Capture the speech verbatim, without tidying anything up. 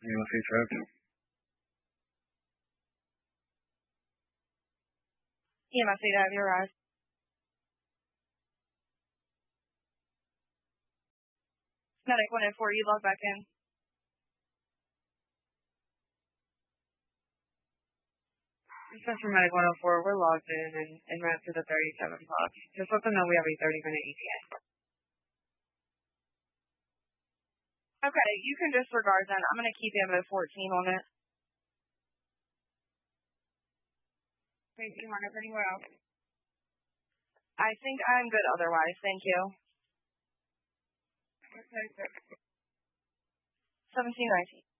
You want to see truck? E M S eight have you arrived? Medic one oh four, you log back in. This is from Medic one oh four. We're logged in and en route to the thirty-seven block. Just let them know we have a thirty minute E T A. Okay, you can disregard that. I'm going to keep M O fourteen on it. Thank you, Margaret. Anywhere else? I think I'm good otherwise. Thank you. Okay, sir. seventeen nineteen.